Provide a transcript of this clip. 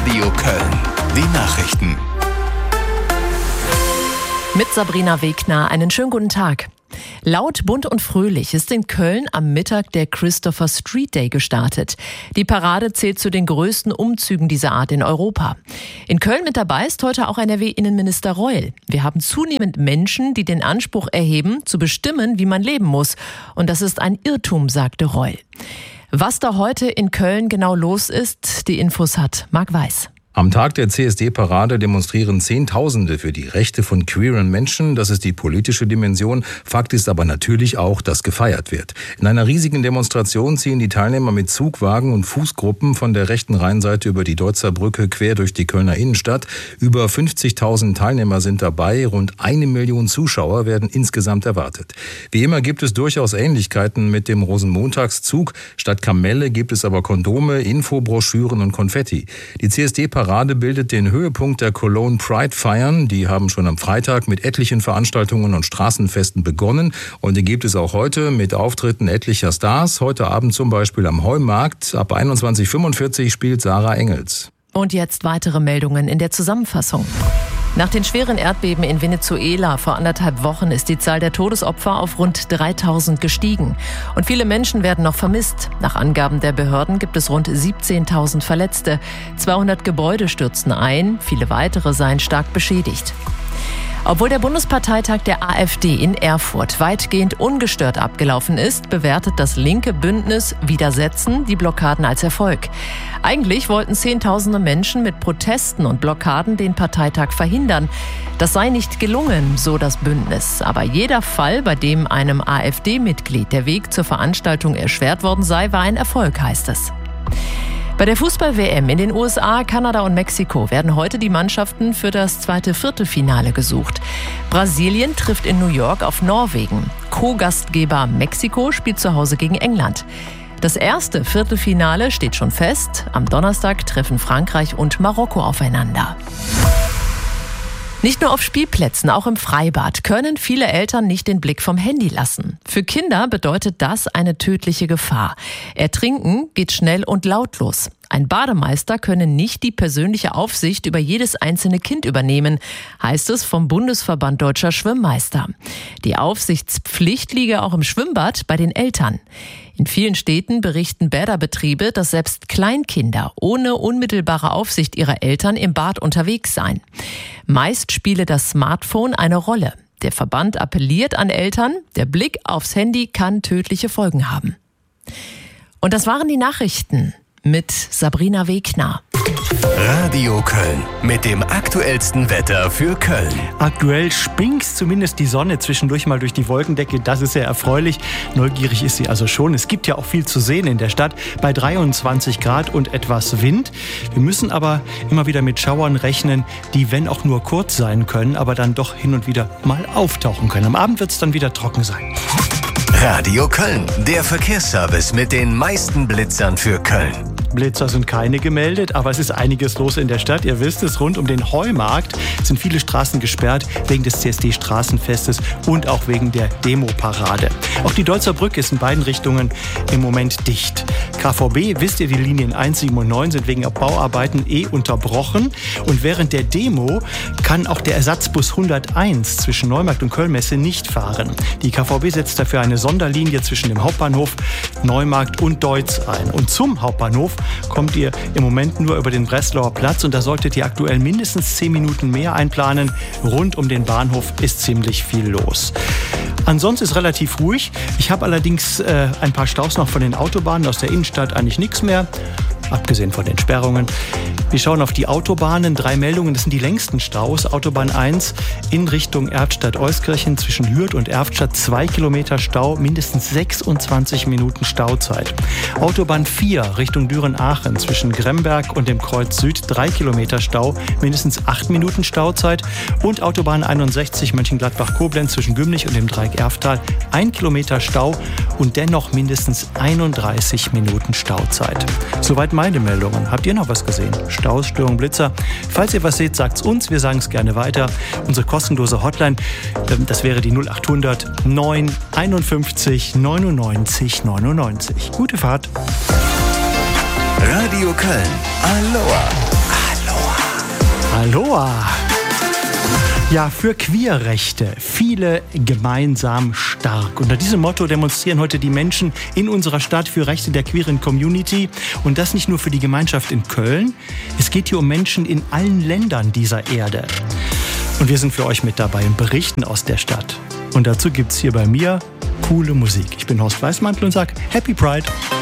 Radio Köln. Die Nachrichten. Mit Sabrina Wegner, einen schönen guten Tag. Laut, bunt und fröhlich ist in Köln am Mittag der Christopher Street Day gestartet. Die Parade zählt zu den größten Umzügen dieser Art in Europa. In Köln mit dabei ist heute auch NRW-Innenminister Reul. Wir haben zunehmend Menschen, die den Anspruch erheben, zu bestimmen, wie man leben muss. Und das ist ein Irrtum, sagte Reul. Was da heute in Köln genau los ist, die Infos hat Marc Weiß. Am Tag der CSD-Parade demonstrieren Zehntausende für die Rechte von queeren Menschen. Das ist die politische Dimension. Fakt ist aber natürlich auch, dass gefeiert wird. In einer riesigen Demonstration ziehen die Teilnehmer mit Zugwagen und Fußgruppen von der rechten Rheinseite über die Deutzer Brücke quer durch die Kölner Innenstadt. Über 50.000 Teilnehmer sind dabei. Rund 1 Million Zuschauer werden insgesamt erwartet. Wie immer gibt es durchaus Ähnlichkeiten mit dem Rosenmontagszug. Statt Kamelle gibt es aber Kondome, Infobroschüren und Konfetti. Die CSD-Parade bildet den Höhepunkt der Cologne Pride-Feiern. Die haben schon am Freitag mit etlichen Veranstaltungen und Straßenfesten begonnen. Und die gibt es auch heute mit Auftritten etlicher Stars. Heute Abend zum Beispiel am Heumarkt. Ab 21:45 Uhr spielt Sarah Engels. Und jetzt weitere Meldungen in der Zusammenfassung. Nach den schweren Erdbeben in Venezuela vor 1,5 Wochen ist die Zahl der Todesopfer auf rund 3.000 gestiegen. Und viele Menschen werden noch vermisst. Nach Angaben der Behörden gibt es rund 17.000 Verletzte. 200 Gebäude stürzten ein, viele weitere seien stark beschädigt. Obwohl der Bundesparteitag der AfD in Erfurt weitgehend ungestört abgelaufen ist, bewertet das linke Bündnis Widersetzen die Blockaden als Erfolg. Eigentlich wollten Zehntausende Menschen mit Protesten und Blockaden den Parteitag verhindern. Das sei nicht gelungen, so das Bündnis. Aber jeder Fall, bei dem einem AfD-Mitglied der Weg zur Veranstaltung erschwert worden sei, war ein Erfolg, heißt es. Bei der Fußball-WM in den USA, Kanada und Mexiko werden heute die Mannschaften für das zweite Viertelfinale gesucht. Brasilien trifft in New York auf Norwegen. Co-Gastgeber Mexiko spielt zu Hause gegen England. Das erste Viertelfinale steht schon fest. Am Donnerstag treffen Frankreich und Marokko aufeinander. Nicht nur auf Spielplätzen, auch im Freibad können viele Eltern nicht den Blick vom Handy lassen. Für Kinder bedeutet das eine tödliche Gefahr. Ertrinken geht schnell und lautlos. Ein Bademeister könne nicht die persönliche Aufsicht über jedes einzelne Kind übernehmen, heißt es vom Bundesverband Deutscher Schwimmmeister. Die Aufsichtspflicht liege auch im Schwimmbad bei den Eltern. In vielen Städten berichten Bäderbetriebe, dass selbst Kleinkinder ohne unmittelbare Aufsicht ihrer Eltern im Bad unterwegs seien. Meist spiele das Smartphone eine Rolle. Der Verband appelliert an Eltern, der Blick aufs Handy kann tödliche Folgen haben. Und das waren die Nachrichten mit Sabrina Wegner. Radio Köln mit dem aktuellsten Wetter für Köln. Aktuell spinkt zumindest die Sonne zwischendurch mal durch die Wolkendecke. Das ist sehr erfreulich. Neugierig ist sie also schon. Es gibt ja auch viel zu sehen in der Stadt bei 23 Grad und etwas Wind. Wir müssen aber immer wieder mit Schauern rechnen, die, wenn auch nur kurz sein können, aber dann doch hin und wieder mal auftauchen können. Am Abend wird es dann wieder trocken sein. Radio Köln, der Verkehrsservice mit den meisten Blitzern für Köln. Blitzer sind keine gemeldet, aber es ist einiges los in der Stadt. Ihr wisst es, rund um den Heumarkt sind viele Straßen gesperrt wegen des CSD-Straßenfestes und auch wegen der Demo-Parade. Auch die Deutzer Brücke ist in beiden Richtungen im Moment dicht. KVB, wisst ihr, die Linien 1, 7 und 9 sind wegen Bauarbeiten unterbrochen. Und während der Demo kann auch der Ersatzbus 101 zwischen Neumarkt und Kölnmesse nicht fahren. Die KVB setzt dafür eine Sonderlinie zwischen dem Hauptbahnhof, Neumarkt und Deutz ein. Und zum Hauptbahnhof kommt ihr im Moment nur über den Breslauer Platz und da solltet ihr aktuell mindestens 10 Minuten mehr einplanen. Rund um den Bahnhof ist ziemlich viel los. Ansonsten ist relativ ruhig. Ich habe allerdings ein paar Staus noch von den Autobahnen aus der Innenstadt, eigentlich nichts mehr. Abgesehen von den Sperrungen. Wir schauen auf die Autobahnen. 3 Meldungen, das sind die längsten Staus. Autobahn 1 in Richtung Erftstadt-Euskirchen zwischen Hürth und Erftstadt 2 Kilometer Stau, mindestens 26 Minuten Stauzeit. Autobahn 4 Richtung Düren-Aachen zwischen Gremberg und dem Kreuz Süd 3 Kilometer Stau, mindestens 8 Minuten Stauzeit. Und Autobahn 61 Mönchengladbach-Koblenz zwischen Gümlich und dem Dreieck Erftal 1 Kilometer Stau und dennoch mindestens 31 Minuten Stauzeit. Soweit meine Meldungen. Habt ihr noch was gesehen? Staus, Störungen, Blitzer? Falls ihr was seht, sagt's uns. Wir sagen es gerne weiter. Unsere kostenlose Hotline, das wäre die 0800 9 51 99 99. Gute Fahrt. Radio Köln. Aloha. Aloha! Ja, für Queerrechte, viele gemeinsam stark. Unter diesem Motto demonstrieren heute die Menschen in unserer Stadt für Rechte der queeren Community. Und das nicht nur für die Gemeinschaft in Köln. Es geht hier um Menschen in allen Ländern dieser Erde. Und wir sind für euch mit dabei und berichten aus der Stadt. Und dazu gibt's hier bei mir coole Musik. Ich bin Horst Weißmantel und sage Happy Pride!